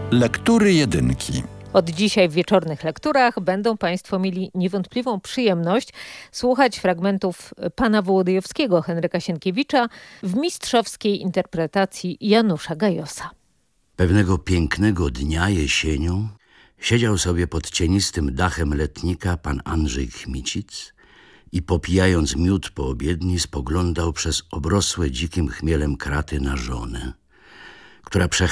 Lektury jedynki. Od dzisiaj w wieczornych lekturach będą Państwo mieli niewątpliwą przyjemność słuchać fragmentów pana Wołodyjowskiego, Henryka Sienkiewicza w mistrzowskiej interpretacji Janusza Gajosa. Pewnego pięknego dnia jesienią siedział sobie pod cienistym dachem letnika pan Andrzej Chmicic i popijając miód po obiedni spoglądał przez obrosłe dzikim chmielem kraty na żonę, która